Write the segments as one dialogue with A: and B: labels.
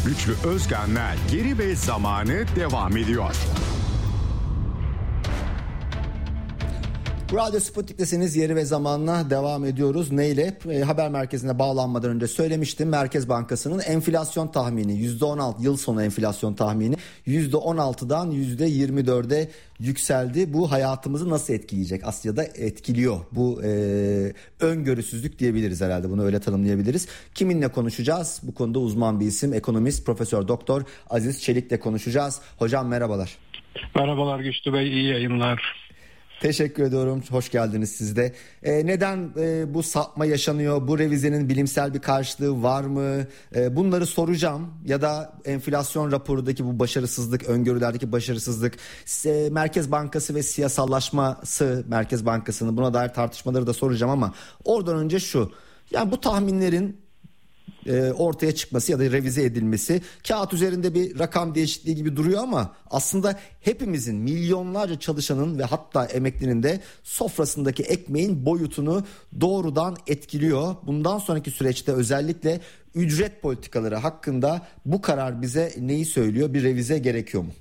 A: Güçlü Özkan'la Yeri ve Zamanı devam ediyor.
B: Radyo Sputnik'tesiniz. Yeri ve Zaman'la devam ediyoruz. Neyle? Haber merkezine bağlanmadan önce söylemiştim. Merkez Bankası'nın enflasyon tahmini %16, yıl sonu enflasyon tahmini %16'dan %24'e yükseldi. Bu hayatımızı nasıl etkileyecek? Asya'da etkiliyor. Bu öngörüsüzlük diyebiliriz herhalde. Bunu öyle tanımlayabiliriz. Kiminle konuşacağız? Bu konuda uzman bir isim. Ekonomist Profesör Doktor Aziz Çelik'le konuşacağız. Hocam merhabalar.
C: Merhabalar Güçlü Bey, iyi yayınlar.
B: Teşekkür ediyorum. Hoş geldiniz siz de. Neden bu sapma yaşanıyor? Bu revizenin bilimsel bir karşılığı var mı? Bunları soracağım. Ya da enflasyon raporundaki bu başarısızlık, öngörülerdeki başarısızlık, Merkez Bankası ve siyasallaşması Merkez Bankası'nın, buna dair tartışmaları da soracağım ama oradan önce şu. Yani bu tahminlerin ortaya çıkması ya da revize edilmesi kağıt üzerinde bir rakam değişikliği gibi duruyor ama aslında hepimizin, milyonlarca çalışanın ve hatta emeklinin de sofrasındaki ekmeğin boyutunu doğrudan etkiliyor. Bundan sonraki süreçte özellikle ücret politikaları hakkında bu karar bize neyi söylüyor? Bir revize gerekiyor mu?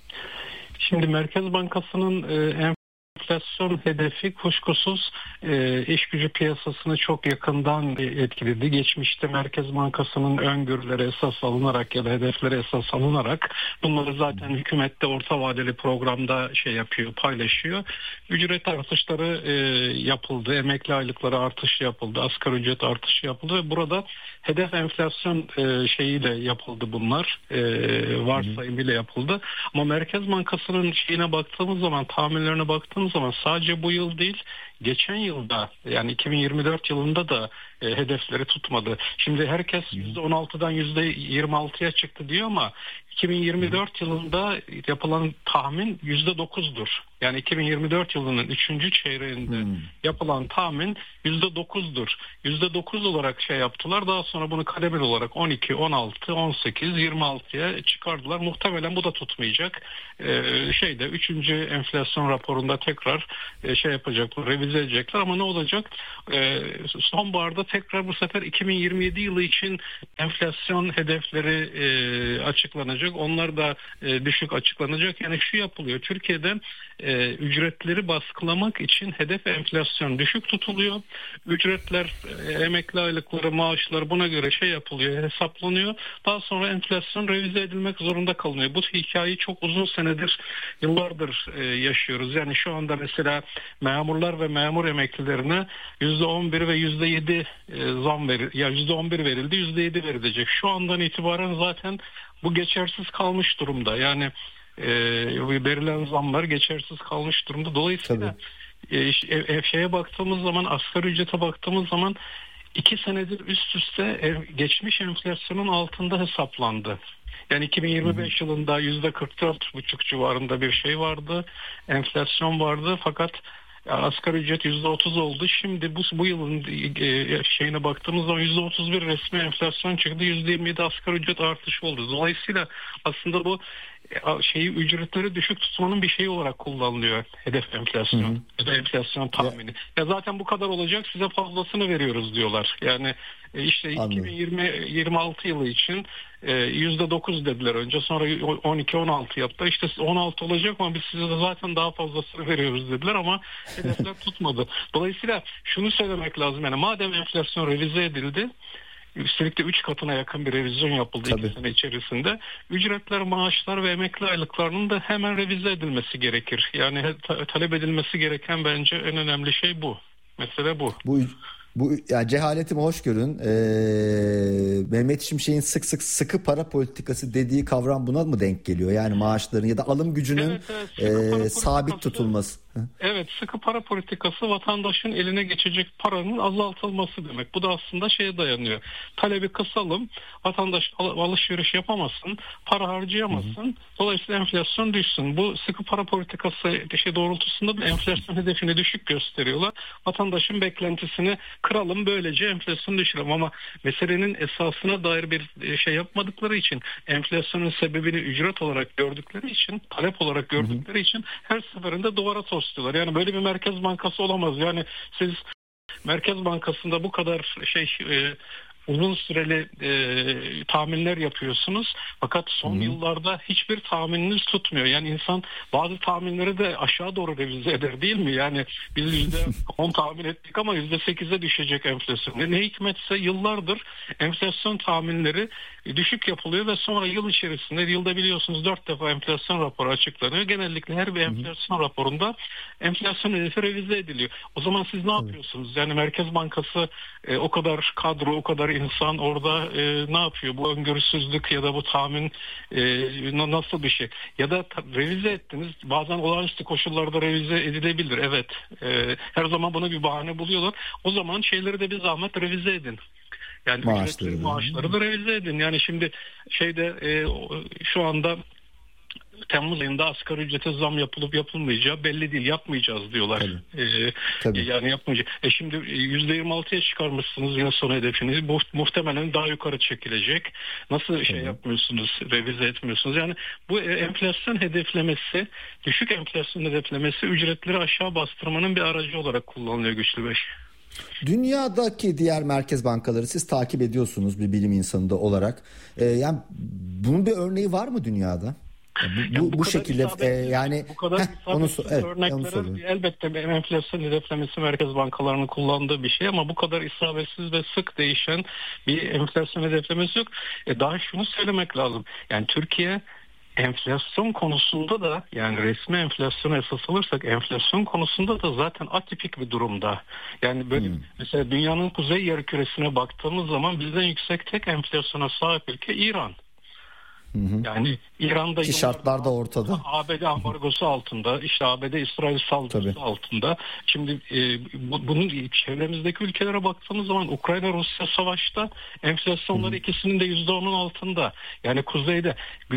C: Şimdi Merkez Bankası'nın enflasyon hedefi kuşkusuz iş gücü piyasasını çok yakından etkiledi. Geçmişte Merkez Bankası'nın öngörüleri esas alınarak ya da hedefleri esas alınarak bunları zaten hükümette orta vadeli programda paylaşıyor. Ücret artışları yapıldı, emekli aylıkları artışı yapıldı, asgari ücret artışı yapıldı ve burada hedef enflasyon şeyiyle yapıldı bunlar. Varsayımıyla yapıldı. Ama Merkez Bankası'nın baktığımız zaman, tahminlerine baktığımız zaman sadece bu yıl değil, geçen yılda yani 2024 yılında da hedefleri tutmadı. Şimdi herkes %16'dan %26'ya çıktı diyor ama 2024 yılında yapılan tahmin %9'dur. Yani 2024 yılının 3. çeyreğinde yapılan tahmin %9'dur. %9 olarak yaptılar. Daha sonra bunu kademeli olarak 12, 16, 18, 26'ya çıkardılar. Muhtemelen bu da tutmayacak. 3. enflasyon raporunda tekrar yapacaklar, revize edecekler ama ne olacak? Sonbaharda tekrar bu sefer 2027 yılı için enflasyon hedefleri açıklanacak. Onlar da düşük açıklanacak. Yani şu yapılıyor. Türkiye'de ücretleri baskılamak için hedef enflasyon düşük tutuluyor. Ücretler, emekli aylıkları, maaşlar buna göre yapılıyor, hesaplanıyor. Daha sonra enflasyon revize edilmek zorunda kalınıyor. Bu hikayeyi çok uzun senedir, yıllardır yaşıyoruz. Yani şu anda mesela memurlar ve memur emeklilerine %11 ve %7 zam %11 verildi, %7 verilecek. Şu andan itibaren zaten bu geçersiz kalmış durumda. Yani verilen zamlar geçersiz kalmış durumda. Dolayısıyla baktığımız zaman, asgari ücrete baktığımız zaman 2 senedir üst üste geçmiş enflasyonun altında hesaplandı. Yani 2025 yılında %44,5 civarında bir vardı. Enflasyon vardı fakat asgari ücret %30 oldu. Şimdi bu yılın baktığımız zaman %31 resmi enflasyon çıktı. %27 asgari ücret artışı oldu. Dolayısıyla aslında bu ücretleri düşük tutmanın bir olarak kullanılıyor hedef enflasyon. Hedef enflasyon tahmini. Ya zaten bu kadar olacak, size fazlasını veriyoruz diyorlar. Yani 2026 yılı için %9 dediler önce, sonra 12-16 yaptılar. İşte 16 olacak ama biz size de zaten daha fazlasını veriyoruz dediler ama hedefler tutmadı. Dolayısıyla şunu söylemek lazım, yani madem enflasyon revize edildi, üstelik de 3 katına yakın bir revizyon yapıldı 2 sene içerisinde. Ücretler, maaşlar ve emekli aylıklarının da hemen revize edilmesi gerekir. Yani talep edilmesi gereken bence en önemli bu. Mesele bu.
B: Bu yani cehaletimi hoş görün. Mehmet Şimşek'in sıkı para politikası dediği kavram buna mı denk geliyor? Yani maaşların ya da alım gücünün sabit tutulması.
C: Evet, sıkı para politikası vatandaşın eline geçecek paranın azaltılması demek. Bu da aslında dayanıyor. Talebi kısalım, vatandaş alışveriş yapamasın, para harcayamasın. Dolayısıyla enflasyon düşsün. Bu sıkı para politikası doğrultusunda da enflasyon hedefini düşük gösteriyorlar. Vatandaşın beklentisini kıralım, böylece enflasyonu düşürelim. Ama meselenin esasına dair bir yapmadıkları için, enflasyonun sebebini ücret olarak gördükleri için, talep olarak gördükleri için her seferinde duvara tosluyorlar. Yani böyle bir Merkez Bankası olamaz. Yani siz Merkez Bankası'nda bu kadar uzun süreli tahminler yapıyorsunuz. Fakat son yıllarda hiçbir tahmininiz tutmuyor. Yani insan bazı tahminleri de aşağı doğru revize eder değil mi? Yani biz %10 tahmin ettik ama %8'e düşecek enflasyon. Ne hikmetse yıllardır enflasyon tahminleri düşük yapılıyor ve sonra yıl içerisinde, yılda biliyorsunuz 4 defa enflasyon raporu açıklanıyor. Genellikle her bir enflasyon raporunda enflasyon hedefi revize ediliyor. O zaman siz ne yapıyorsunuz? Yani Merkez Bankası o kadar kadro, o kadar insan orada ne yapıyor? Bu öngörüsüzlük ya da bu tahmin nasıl bir şey? Ya da revize ettiniz. Bazen olağanüstü koşullarda revize edilebilir. Evet. Her zaman buna bir bahane buluyorlar. O zaman şeyleri de bir zahmet revize edin. Yani maaşları da revize edin. Yani şimdi şu anda Temmuz ayında asgari ücrete zam yapılıp yapılmayacağı belli değil. Yapmayacağız diyorlar.
B: Tabii.
C: Yani yapmayacak. Şimdi %26'ya çıkarmışsınız yine son hedefiniz. Muhtemelen daha yukarı çekilecek. Nasıl yapmıyorsunuz, revize etmiyorsunuz? Yani bu enflasyon hedeflemesi, düşük enflasyon hedeflemesi ücretleri aşağı bastırmanın bir aracı olarak kullanılıyor Güçlü Bey.
B: Dünyadaki diğer merkez bankaları siz takip ediyorsunuz bir bilim insanı da olarak. Yani bunun bir örneği var mı dünyada? Bu şekilde
C: bu kadar örnekleri elbette enflasyon hedeflemesi merkez bankalarının kullandığı bir şey ama bu kadar isabetsiz ve sık değişen bir enflasyon hedeflemesi yok. Daha şunu söylemek lazım. Yani Türkiye enflasyon konusunda da, yani resmi enflasyona esas alırsak enflasyon konusunda da zaten atipik bir durumda. Yani böyle mesela dünyanın kuzey yarımküresine baktığımız zaman bizden yüksek tek enflasyona sahip ülke İran. Yani İran'da
B: ki şartlar da ortada.
C: ABD ambargosu altında, işte ABD-İsrail saldırısı altında. Şimdi bunun çevremizdeki ülkelere baktığımız zaman Ukrayna-Rusya savaşta enflasyonları ikisinin de %10'un altında. Yani kuzeyde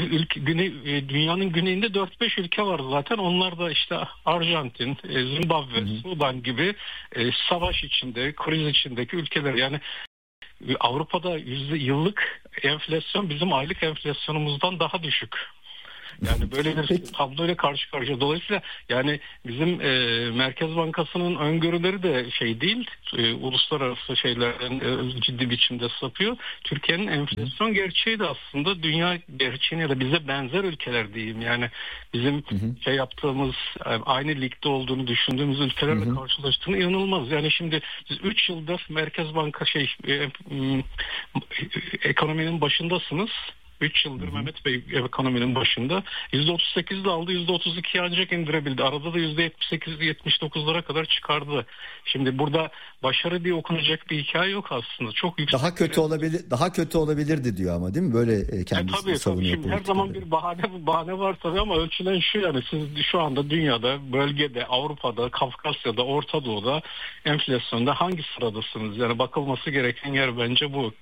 C: dünyanın güneyinde 4-5 ülke var zaten. Onlar da işte Arjantin, Zimbabwe, Sudan gibi savaş içinde, kriz içindeki ülkeler. Yani Avrupa'da yıllık enflasyon bizim aylık enflasyonumuzdan daha düşük. Yani böyle bir tabloyla karşı karşıya. Dolayısıyla yani bizim Merkez Bankası'nın öngörüleri de değil, uluslararası şeylerden ciddi biçimde sapıyor. Türkiye'nin enflasyon gerçeği de aslında dünya gerçeğine ya da bize benzer ülkeler diyeyim. Yani bizim yaptığımız, aynı ligde olduğunu düşündüğümüz ülkelerle karşılaştığını inanılmaz. Yani şimdi siz 3 yıldır Merkez Banka ekonominin başındasınız. 3 yıldır Mehmet Bey ekonominin başında. %38'de aldı, %32'ye ancak indirebildi. Arada da %78-79'lara kadar çıkardı. Şimdi burada başarı diye okunacak bir hikaye yok aslında. Çok yüksek.
B: Daha kötü olabilirdi diyor ama değil mi? Böyle kendisi savunuyor.
C: Şimdi her zaman bir bahane var tabii ama ölçülen şu, yani siz şu anda dünyada, bölgede, Avrupa'da, Kafkasya'da, Orta Doğu'da enflasyonda hangi sıradasınız? Yani bakılması gereken yer bence bu.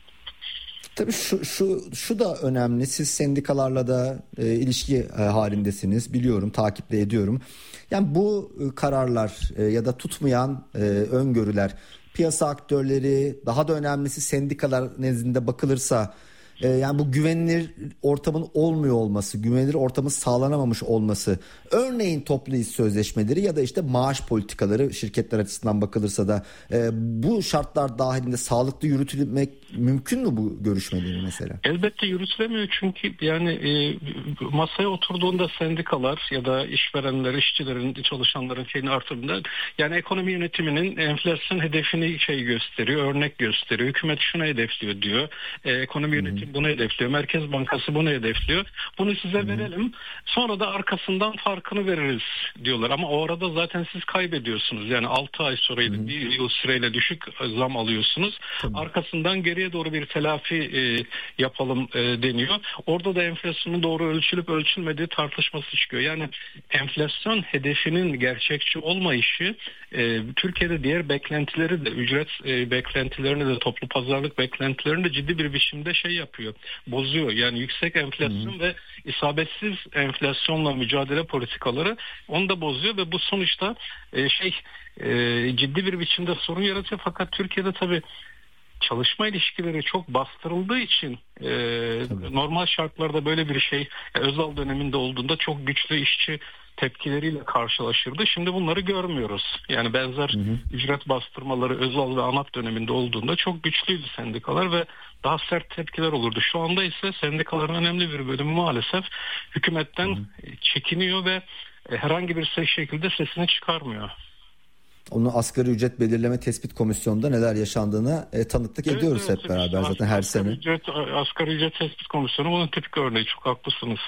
B: Tabii şu da önemli. Siz sendikalarla da ilişki halindesiniz. Biliyorum, takip de ediyorum. Yani bu kararlar ya da tutmayan öngörüler, piyasa aktörleri, daha da önemlisi sendikalar nezdinde bakılırsa yani bu güvenilir ortamın olmuyor olması, güvenilir ortamın sağlanamamış olması, örneğin toplu iş sözleşmeleri ya da işte maaş politikaları şirketler açısından bakılırsa da bu şartlar dahilinde sağlıklı yürütülmek mümkün mü bu görüşmeleri mesela?
C: Elbette yürütülemiyor çünkü yani masaya oturduğunda sendikalar ya da işverenler, işçilerin, çalışanların şeyini artırdığında, yani ekonomi yönetiminin enflasyon hedefini gösteriyor, örnek gösteriyor. Hükümet şunu hedefliyor diyor. Ekonomi yönetimi bunu hedefliyor. Merkez Bankası bunu hedefliyor. Bunu size verelim. Sonra da arkasından farkını veririz diyorlar. Ama o arada zaten siz kaybediyorsunuz. Yani 6 ay sonra bir yıl süreyle düşük zam alıyorsunuz. Arkasından geriye doğru bir telafi yapalım deniyor. Orada da enflasyonun doğru ölçülüp ölçülmediği tartışması çıkıyor. Yani enflasyon hedefinin gerçekçi olmayışı Türkiye'de diğer beklentileri de, ücret beklentilerini de, toplu pazarlık beklentilerini de ciddi bir biçimde yapıyor, bozuyor. Yani yüksek enflasyon ve isabetsiz enflasyonla mücadele politikaları onu da bozuyor ve bu sonuçta ciddi bir biçimde sorun yaratıyor. Fakat Türkiye'de tabii çalışma ilişkileri çok bastırıldığı için normal şartlarda böyle bir şey Özal döneminde olduğunda çok güçlü işçi tepkileriyle karşılaşırdı. Şimdi bunları görmüyoruz. Yani benzer ücret bastırmaları Özal ve ANAP döneminde olduğunda çok güçlüydü sendikalar ve daha sert tepkiler olurdu. Şu anda ise sendikaların önemli bir bölümü maalesef hükümetten çekiniyor ve herhangi bir şekilde sesini çıkarmıyor.
B: Onu asgari ücret belirleme tespit komisyonunda neler yaşandığına tanıklık ediyoruz
C: evet,
B: hep beraber zaten her sene.
C: Asgari ücret tespit komisyonu bunun tipik örneği. Çok haklısınız.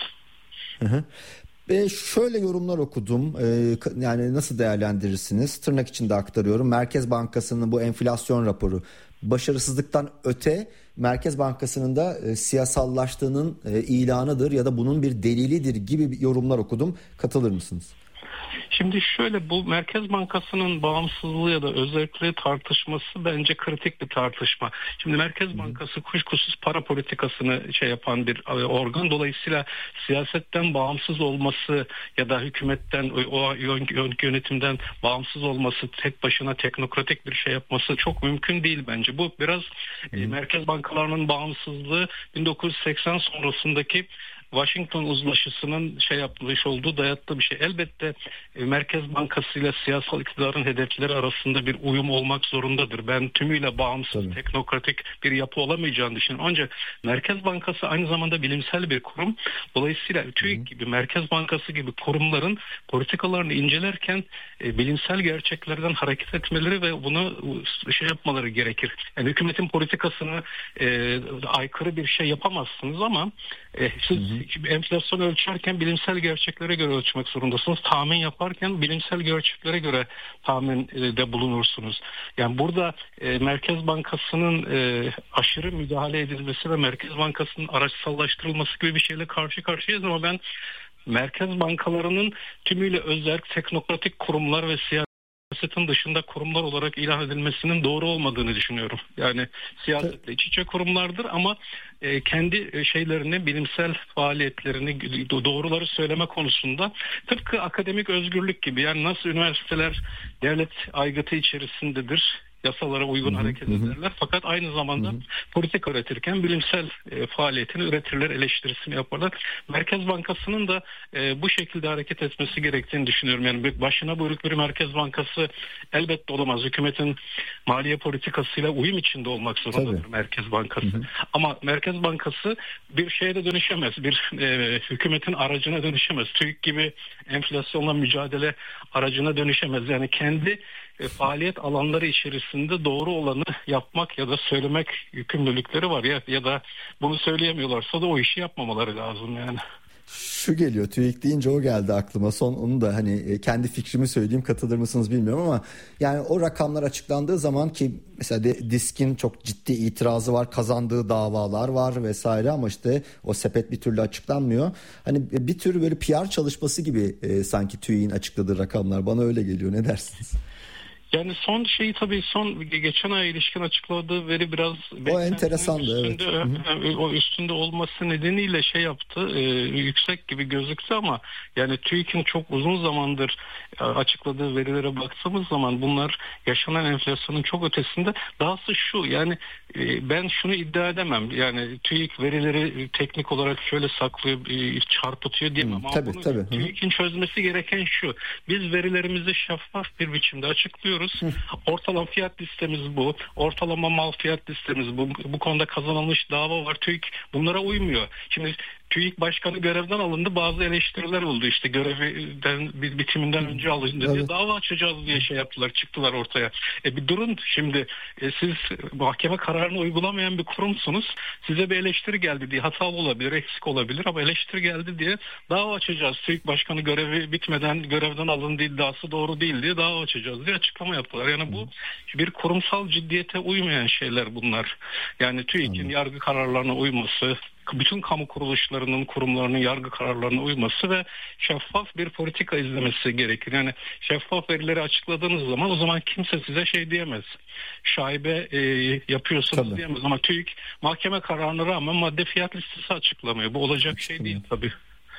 B: Şöyle yorumlar okudum. Yani nasıl değerlendirirsiniz? Tırnak içinde aktarıyorum. Merkez Bankası'nın bu enflasyon raporu başarısızlıktan öte Merkez Bankası'nın da siyasallaştığının ilanıdır ya da bunun bir delilidir gibi yorumlar okudum. Katılır mısınız?
C: Şimdi şöyle, bu Merkez Bankası'nın bağımsızlığı ya da özellikleri tartışması bence kritik bir tartışma. Şimdi Merkez Bankası kuşkusuz para politikasını yapan bir organ. Dolayısıyla siyasetten bağımsız olması ya da hükümetten, o yönetimden bağımsız olması, tek başına teknokratik bir şey yapması çok mümkün değil bence. Bu biraz merkez bankalarının bağımsızlığı 1980 sonrasındaki Washington Uzlaşısı'nın yapmış olduğu, dayattığı bir şey. Elbette Merkez Bankası ile siyasal iktidarın hedefleri arasında bir uyum olmak zorundadır. Ben tümüyle bağımsız, teknokratik bir yapı olamayacağını düşünüyorum. Ancak Merkez Bankası aynı zamanda bilimsel bir kurum. Dolayısıyla TÜİK gibi, Merkez Bankası gibi kurumların politikalarını incelerken bilimsel gerçeklerden hareket etmeleri ve bunu yapmaları gerekir. Yani hükümetin politikasını aykırı bir şey yapamazsınız ama siz enflasyonu ölçerken bilimsel gerçeklere göre ölçmek zorundasınız. Tahmin yaparken bilimsel gerçeklere göre tahminde bulunursunuz. Yani burada Merkez Bankası'nın aşırı müdahale edilmesi ve Merkez Bankası'nın araçsallaştırılması gibi bir şeyle karşı karşıyayız ama ben merkez bankalarının tümüyle özel teknokratik kurumlar ve siyasetin dışında kurumlar olarak ilan edilmesinin doğru olmadığını düşünüyorum. Yani siyasetle iç içe kurumlardır ama kendi şeylerini, bilimsel faaliyetlerini, doğruları söyleme konusunda tıpkı akademik özgürlük gibi, yani nasıl üniversiteler devlet aygıtı içerisindedir, yasalara uygun hareket ederler. Fakat aynı zamanda politika üretirken bilimsel faaliyetini üretirler, eleştirisini yaparlar. Merkez Bankası'nın da bu şekilde hareket etmesi gerektiğini düşünüyorum. Yani başına buyruk bir Merkez Bankası elbette olamaz. Hükümetin maliye politikasıyla uyum içinde olmak zorundadır Merkez Bankası. Ama Merkez Bankası bir şeye de dönüşemez. Bir hükümetin aracına dönüşemez. TÜİK gibi enflasyonla mücadele aracına dönüşemez. Yani kendi faaliyet alanları içerisinde doğru olanı yapmak ya da söylemek yükümlülükleri var ya da bunu söyleyemiyorlarsa da o işi yapmamaları lazım yani.
B: Şu geliyor, TÜİK deyince o geldi aklıma. Son onu da hani kendi fikrimi söyleyeyim, katılır mısınız bilmiyorum ama yani o rakamlar açıklandığı zaman ki mesela DİSK'in çok ciddi itirazı var, kazandığı davalar var vesaire ama işte o sepet bir türlü açıklanmıyor. Hani bir tür böyle PR çalışması gibi sanki TÜİK'in açıkladığı rakamlar, bana öyle geliyor. Ne dersiniz?
C: Yani son şeyi tabii geçen ay ilişkin açıkladığı veri biraz
B: o enteresandı
C: üstünde, o üstünde olması nedeniyle yaptı, yüksek gibi gözüktü ama yani TÜİK'in çok uzun zamandır açıkladığı verilere baktığımız zaman bunlar yaşanan enflasyonun çok ötesinde. Dahası şu, yani ben şunu iddia edemem, yani TÜİK verileri teknik olarak şöyle saklıyor, çarpıtıyor diyemem ama bunu TÜİK'in çözmesi gereken şu: biz verilerimizi şeffaf bir biçimde açıklıyoruz. Ortalama fiyat listemiz bu. Ortalama mal fiyat listemiz bu. Bu konuda kazanılmış dava var. TÜİK bunlara uymuyor. Şimdi TÜİK Başkanı görevden alındı. Bazı eleştiriler oldu. İşte görevden bitiminden önce alındı diye dava açacağız diye yaptılar. Çıktılar ortaya. Bir durun şimdi. Siz mahkeme kararını uygulamayan bir kurumsunuz. Size bir eleştiri geldi diye, hatalı olabilir, eksik olabilir ama eleştiri geldi diye dava açacağız. TÜİK Başkanı görevi bitmeden görevden alındı, iddiası doğru değil diye dava açacağız diye açıklama yaptılar. Yani bu bir kurumsal ciddiyete uymayan şeyler bunlar. Yani TÜİK'in yargı kararlarına uyması, bütün kamu kuruluşlarının, kurumlarının yargı kararlarına uyması ve şeffaf bir politika izlemesi gerekir. Yani şeffaf verileri açıkladığınız zaman o zaman kimse size diyemez. Şaibe yapıyorsunuz diyemez ama TÜİK mahkeme kararına rağmen madde fiyat listesi açıklamıyor. Bu olacak şey değil tabii.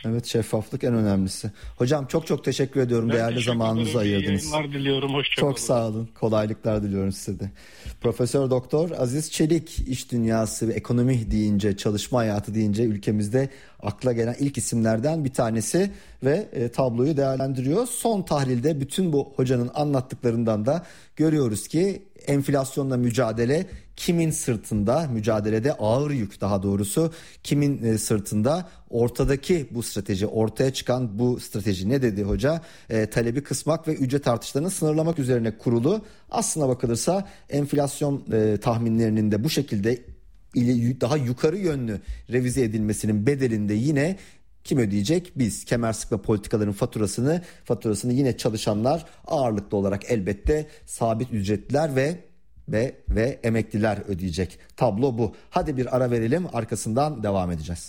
B: Evet, şeffaflık en önemlisi. Hocam çok teşekkür ediyorum.
C: Ben
B: Değerli zamanınızı ayırdınız.
C: İyi yayınlar diliyorum. Hoşçakalın.
B: Çok sağ olun. Kolaylıklar diliyorum size de. Profesör Doktor Aziz Çelik, iş dünyası ve ekonomi deyince, çalışma hayatı deyince ülkemizde akla gelen ilk isimlerden bir tanesi ve tabloyu değerlendiriyor. Son tahlilde bütün bu hocanın anlattıklarından da görüyoruz ki enflasyonla mücadele kimin sırtında, mücadelede ağır yük daha doğrusu kimin sırtında, ortadaki bu strateji, ortaya çıkan bu strateji ne dedi hoca? Talebi kısmak ve ücret artışlarını sınırlamak üzerine kurulu. Aslına bakılırsa enflasyon tahminlerinin de bu şekilde daha yukarı yönlü revize edilmesinin bedelinde yine kim ödeyecek? Biz. Kemer sıkma politikaların faturasını yine çalışanlar, ağırlıklı olarak elbette sabit ücretliler ve emekliler ödeyecek. Tablo bu. Hadi bir ara verelim, arkasından devam edeceğiz.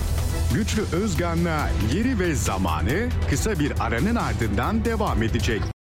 A: Güçlü Özgan'la Yeri ve Zamanı kısa bir aranın ardından devam edecek.